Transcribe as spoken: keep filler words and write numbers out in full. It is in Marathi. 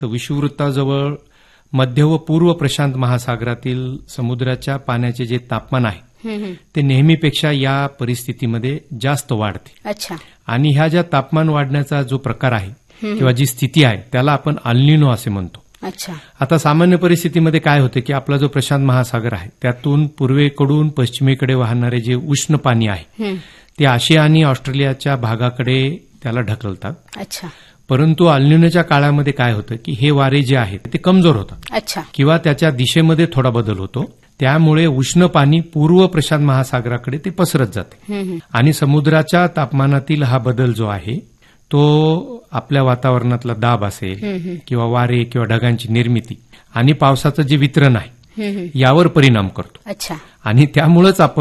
तर विषुववृत्ताजवळ मध्य व पूर्व प्रशांत महासागरातील समुद्राच्या पाण्याचे जे तापमान आहे ते नेहमीपेक्षा या परिस्थितीमध्ये जास्त वाढते. अच्छा. आणि ह्या ज्या तापमान वाढण्याचा जो प्रकार आहे किंवा जी स्थिती आहे त्याला आपण अल्निनो असे म्हणतो. अच्छा. आता सामान्य परिस्थितीमध्ये काय होतं की आपला जो प्रशांत महासागर आहे त्यातून पूर्वेकडून पश्चिमेकडे वाहणारे जे उष्ण पाणी आहे ते आशिया आणि ऑस्ट्रेलियाच्या भागाकडे त्याला ढकलतात. अच्छा. परंतु अल्निनोच्या काळामध्ये काय होतं की हे वारे जे आहेत ते कमजोर होतात. अच्छा. किंवा त्याच्या दिशेमध्ये थोडा बदल होतो. त्यामुळे उष्ण पाणी पूर्व प्रशांत महासागराकडे ते पसरत जाते आणि समुद्राच्या तापमानातील हा बदल जो आहे तो आपल्या वातावरणातला दाब असेल किंवा वारे किंवा ढगांची निर्मिती आणि पावसाचं जे वितरण आहे यावर परिणाम करतो. अच्छा. आणि त्यामुळेच आपण